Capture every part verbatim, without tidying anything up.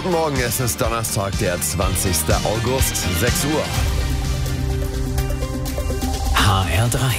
Guten Morgen, es ist Donnerstag, der zwanzigster August, sechs Uhr. H R drei.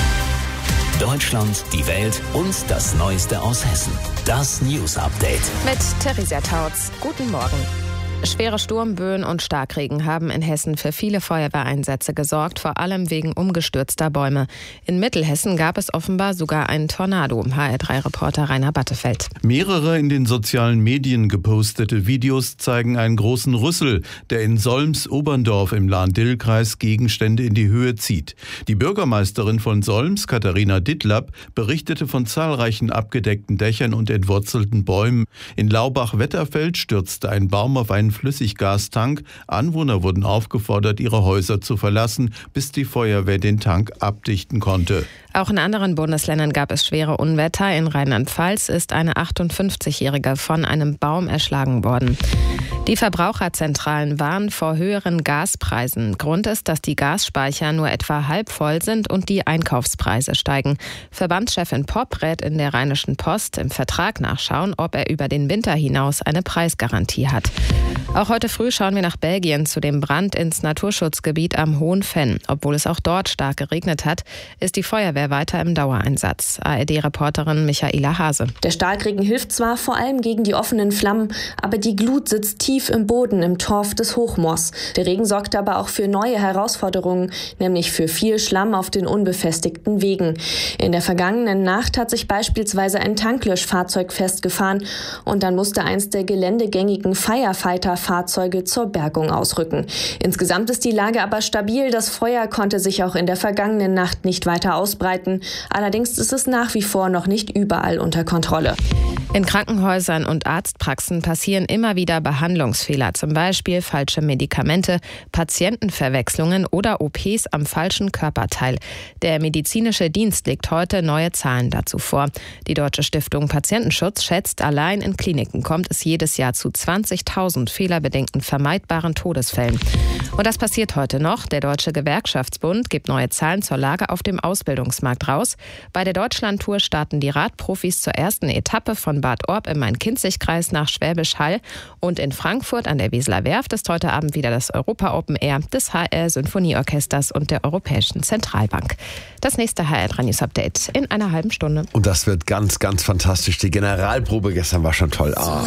Deutschland, die Welt und das Neueste aus Hessen. Das News Update. Mit Theresa Tautz. Guten Morgen. Schwere Sturmböen und Starkregen haben in Hessen für viele Feuerwehreinsätze gesorgt, vor allem wegen umgestürzter Bäume. In Mittelhessen gab es offenbar sogar einen Tornado. H R drei Reporter Rainer Battefeld. Mehrere in den sozialen Medien gepostete Videos zeigen einen großen Rüssel, der in Solms-Oberndorf im Lahn-Dill-Kreis Gegenstände in die Höhe zieht. Die Bürgermeisterin von Solms, Katharina Dittlapp, berichtete von zahlreichen abgedeckten Dächern und entwurzelten Bäumen. In Laubach-Wetterfeld stürzte ein Baum auf einen Flüssiggastank. Anwohner wurden aufgefordert, ihre Häuser zu verlassen, bis die Feuerwehr den Tank abdichten konnte. Auch in anderen Bundesländern gab es schwere Unwetter. In Rheinland-Pfalz ist eine achtundfünfzigjährige von einem Baum erschlagen worden. Die Verbraucherzentralen warnen vor höheren Gaspreisen. Grund ist, dass die Gasspeicher nur etwa halb voll sind und die Einkaufspreise steigen. Verbandschefin Popp rät in der Rheinischen Post im Vertrag nachschauen, ob er über den Winter hinaus eine Preisgarantie hat. Auch heute früh schauen wir nach Belgien zu dem Brand ins Naturschutzgebiet am Hohen Venn. Obwohl es auch dort stark geregnet hat, ist die Feuerwehr weiter im Dauereinsatz. A R D-Reporterin Michaela Hase. Der Starkregen hilft zwar vor allem gegen die offenen Flammen, aber die Glut sitzt tief im Boden im Torf des Hochmoors. Der Regen sorgt aber auch für neue Herausforderungen, nämlich für viel Schlamm auf den unbefestigten Wegen. In der vergangenen Nacht hat sich beispielsweise ein Tanklöschfahrzeug festgefahren und dann musste eins der geländegängigen Firefighter-Fahrzeuge zur Bergung ausrücken. Insgesamt ist die Lage aber stabil. Das Feuer konnte sich auch in der vergangenen Nacht nicht weiter ausbreiten. Allerdings ist es nach wie vor noch nicht überall unter Kontrolle. In Krankenhäusern und Arztpraxen passieren immer wieder Behandlungsfehler, zum Beispiel falsche Medikamente, Patientenverwechslungen oder O Ps am falschen Körperteil. Der medizinische Dienst legt heute neue Zahlen dazu vor. Die Deutsche Stiftung Patientenschutz schätzt, allein in Kliniken kommt es jedes Jahr zu zwanzigtausend fehlerbedingten vermeidbaren Todesfällen. Und das passiert heute noch. Der Deutsche Gewerkschaftsbund gibt neue Zahlen zur Lage auf dem Ausbildungsmarkt raus. Bei der Deutschlandtour starten die Radprofis zur ersten Etappe von Bad Orb im Main-Kinzig-Kreis nach Schwäbisch Hall. Und in Frankfurt an der Weseler Werft ist heute Abend wieder das Europa Open Air des H R-Symphonieorchesters und der Europäischen Zentralbank. Das nächste H R drei News Update in einer halben Stunde. Und das wird ganz, ganz fantastisch. Die Generalprobe gestern war schon toll. Ah.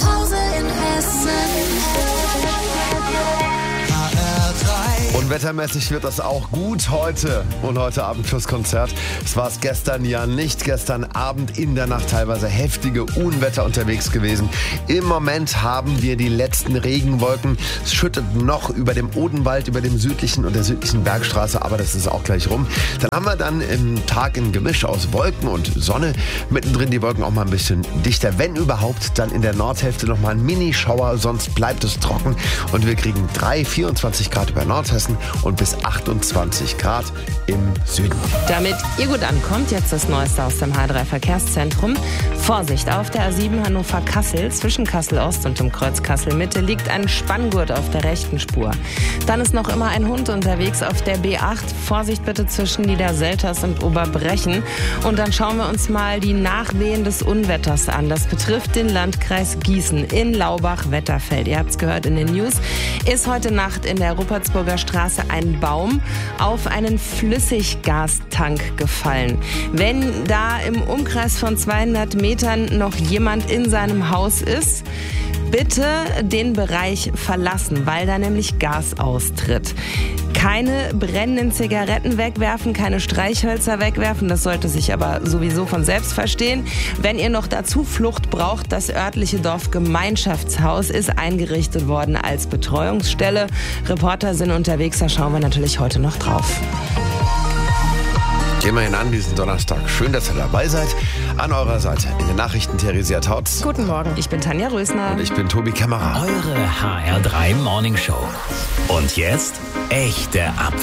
Und wettermäßig wird das auch gut heute und heute Abend fürs Konzert. Es war es gestern ja nicht. Gestern Abend in der Nacht teilweise heftige Unwetter unterwegs gewesen. Im Moment haben wir die letzten Regenwolken. Es schüttet noch über dem Odenwald, über dem südlichen und der südlichen Bergstraße, aber das ist auch gleich rum. Dann haben wir dann im Tag ein Gemisch aus Wolken und Sonne. Mittendrin die Wolken auch mal ein bisschen dichter. Wenn überhaupt, dann in der Nordhälfte noch mal ein Minischauer, sonst bleibt es trocken. Und wir kriegen drei, vierundzwanzig Grad über Nordhessen und bis achtundzwanzig Grad im Süden. Damit ihr gut ankommt, jetzt das Neueste aus dem H R drei Verkehrszentrum. Vorsicht, auf der A sieben Hannover-Kassel, zwischen Kassel-Ost und dem Kreuz Kassel-Mitte liegt ein Spanngurt auf der rechten Spur. Dann ist noch immer ein Hund unterwegs auf der B acht. Vorsicht bitte zwischen Niederselters und Oberbrechen. Und dann schauen wir uns mal die Nachwehen des Unwetters an. Das betrifft den Landkreis Gießen in Laubach-Wetterfeld. Ihr habt es gehört in den News. Ist heute Nacht in der Rupertsburger Straße ein Baum auf einen Flüssiggastank gefallen. Wenn da im Umkreis von zweihundert Metern noch jemand in seinem Haus ist, bitte den Bereich verlassen, weil da nämlich Gas austritt. Keine brennenden Zigaretten wegwerfen, keine Streichhölzer wegwerfen, das sollte sich aber sowieso von selbst verstehen. Wenn ihr noch dazu Flucht braucht, das örtliche Dorfgemeinschaftshaus ist eingerichtet worden als Betreuungsstelle. Reporter sind unterwegs, da schauen wir natürlich heute noch drauf. Gehen wir hin an diesen Donnerstag. Schön, dass ihr dabei seid. An eurer Seite in den Nachrichten Theresa Tautz. Guten Morgen, ich bin Tanja Rösner. Und ich bin Tobi Kämmerer. Eure H R drei Morning Show. Und jetzt echte Updates.